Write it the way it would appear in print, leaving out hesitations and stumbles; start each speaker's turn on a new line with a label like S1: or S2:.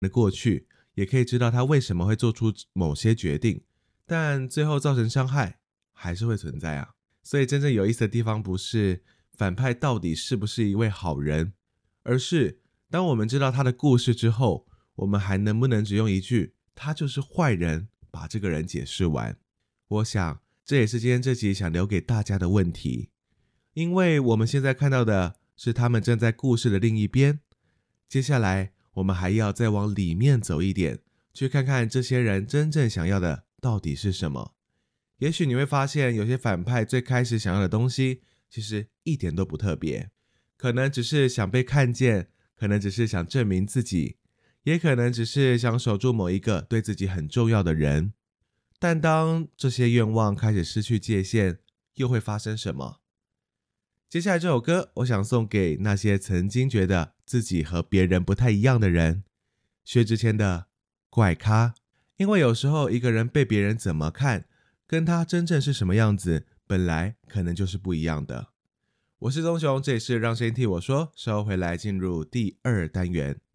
S1: 的过去，也可以知道他为什么会做出某些决定，但最后造成伤害还是会存在啊。所以真正有意思的地方不是反派到底是不是一位好人，而是当我们知道他的故事之后，我们还能不能只用一句他就是坏人把这个人解释完。我想这也是今天这集想留给大家的问题，因为我们现在看到的是他们站在故事的另一边，接下来我们还要再往里面走一点，去看看这些人真正想要的到底是什么。也许你会发现有些反派最开始想要的东西其实一点都不特别，可能只是想被看见，可能只是想证明自己，也可能只是想守住某一个对自己很重要的人。但当这些愿望开始失去界限，又会发生什么？接下来这首歌我想送给那些曾经觉得自己和别人不太一样的人，薛之谦的怪咖。因为有时候一个人被别人怎么看，跟他真正是什么样子，本来可能就是不一样的。我是宗雄，这里是让声音替我说，稍后回来进入第二单元。